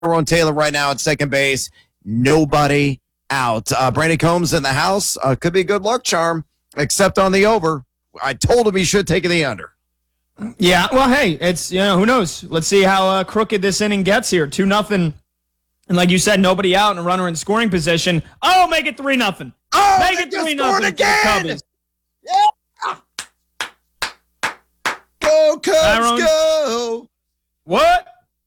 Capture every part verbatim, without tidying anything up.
Tyrone Taylor right now at second base. Nobody out. Uh, Brandon Combs in the house. Uh, could be a good luck charm, except on the over. I told him he should take the under. Yeah, well, hey, it's, you know, who knows? Let's see how uh, crooked this inning gets here. two nothing. And like you said, nobody out and a runner in scoring position. Oh, make it three nothing. Oh, make it three nothing again. Yeah. Go, Cubs, Tyrone. go. What?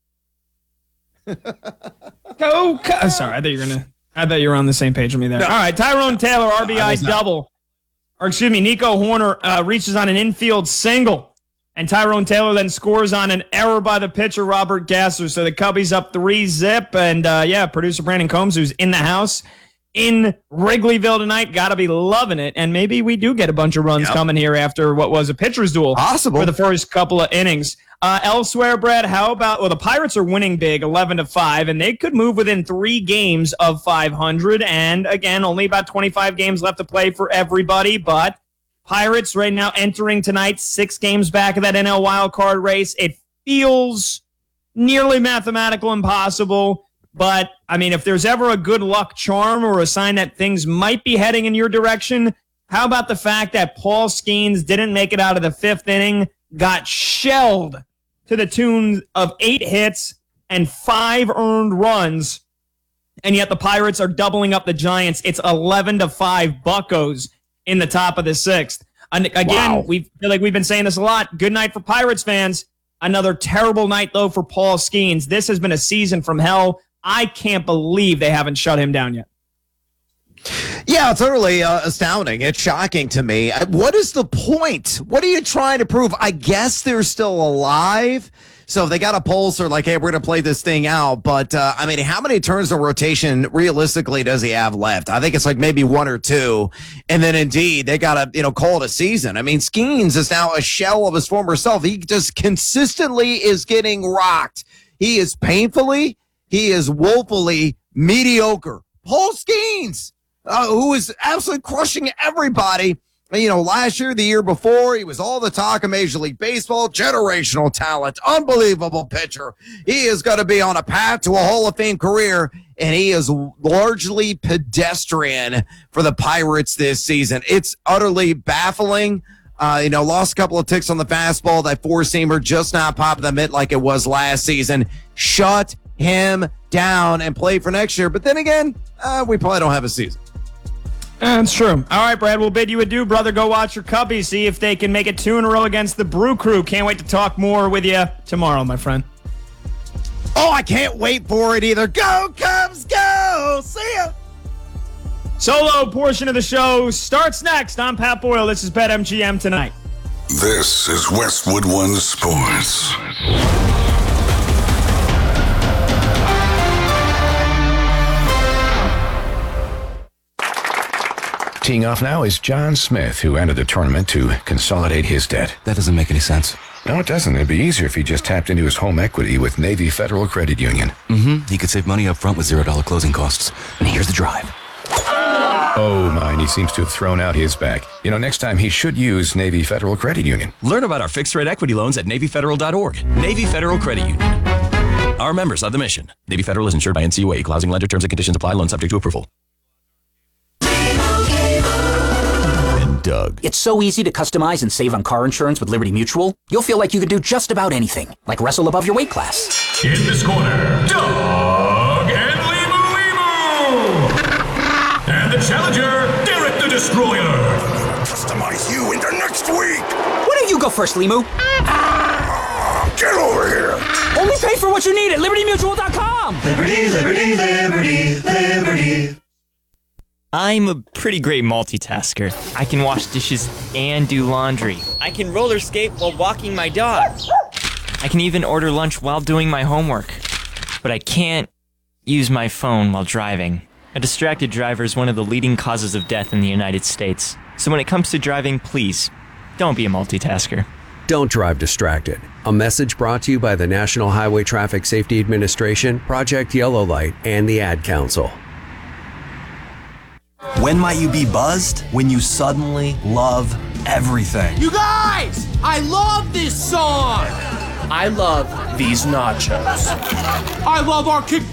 Go, Cubs. Sorry, I thought you were gonna. I thought you were on the same page with me there. No. All right, Tyrone Taylor, R B I double. Or excuse me, Nico Horner uh, reaches on an infield single, and Tyrone Taylor then scores on an error by the pitcher Robert Gasser. So the Cubbies up three zip, and uh, yeah, producer Brandon Combs, who's in the house in Wrigleyville tonight, got to be loving it. And maybe we do get a bunch of runs yep. coming here after what was a pitcher's duel Possible. for the first couple of innings. Uh, elsewhere, Brad, how about, well, the Pirates are winning big, eleven to five, and they could move within three games of five hundred. And again, only about twenty-five games left to play for everybody, but Pirates right now entering tonight, six games back of that N L wildcard race. It feels nearly mathematical impossible, but I mean, if there's ever a good luck charm or a sign that things might be heading in your direction, how about the fact that Paul Skeens didn't make it out of the fifth inning, got shelled to the tune of eight hits and five earned runs, and yet the Pirates are doubling up the Giants. It's eleven to five Buccos in the top of the sixth. And again, Wow. we feel like we've been saying this a lot. Good night for Pirates fans. Another terrible night, though, for Paul Skeens. This has been a season from hell. I can't believe they haven't shut him down yet. Yeah, it's utterly uh, astounding. It's shocking to me. What is the point? What are you trying to prove? I guess they're still alive. So if they got a pulse or like, hey, we're going to play this thing out. But, uh, I mean, how many turns of rotation realistically does he have left? I think it's like maybe one or two. And then indeed, they got to, you know, call it a season. I mean, Skeens is now a shell of his former self. He just consistently is getting rocked. He is painfully, he is woefully mediocre. Paul Skeens. Uh, who is absolutely crushing everybody. You know, last year, the year before, he was all the talk of Major League Baseball, generational talent, unbelievable pitcher. He is going to be on a path to a Hall of Fame career, and he is largely pedestrian for the Pirates this season. It's utterly baffling. Uh, you know, lost a couple of ticks on the fastball. That four-seamer just not popping the mitt like it was last season. Shut him down and play for next year. But then again, uh, we probably don't have a season. That's true. All right, Brad, we'll bid you adieu, brother. Go watch your Cubbies, see if they can make it two in a row against the Brew Crew. Can't wait to talk more with you tomorrow, my friend. Oh, I can't wait for it either. Go, Cubs, go! See ya! Solo portion of the show starts next. I'm Pat Boyle. This is BetMGM Tonight. This is Westwood One Sports. Teeing off now is John Smith, who entered the tournament to consolidate his debt. That doesn't make any sense. No, it doesn't. It'd be easier if he just tapped into his home equity with Navy Federal Credit Union. Mm-hmm. He could save money up front with zero dollar closing costs. And here's the drive. Oh, my, and he seems to have thrown out his back. You know, next time he should use Navy Federal Credit Union. Learn about our fixed-rate equity loans at Navy Federal dot org. Navy Federal Credit Union. Our members of the mission. Navy Federal is insured by N C U A. Equal housing lender. Terms and conditions apply. Loan subject to approval. Doug. It's so easy to customize and save on car insurance with Liberty Mutual. You'll feel like you could do just about anything, like wrestle above your weight class. In this corner, Doug and Limu Limu! And the challenger, Derek the Destroyer. Customize you into next week. Why don't you go first, Limu? Get over here. Only pay for what you need at Liberty Mutual dot com. Liberty, Liberty, Liberty, Liberty. I'm a pretty great multitasker. I can wash dishes and do laundry. I can roller skate while walking my dog. I can even order lunch while doing my homework. But I can't use my phone while driving. A distracted driver is one of the leading causes of death in the United States. So when it comes to driving, please, don't be a multitasker. Don't drive distracted. A message brought to you by the National Highway Traffic Safety Administration, Project Yellow Light, and the Ad Council. When might you be buzzed? When you suddenly love everything. You guys, I love this song. I love these nachos. I love our kick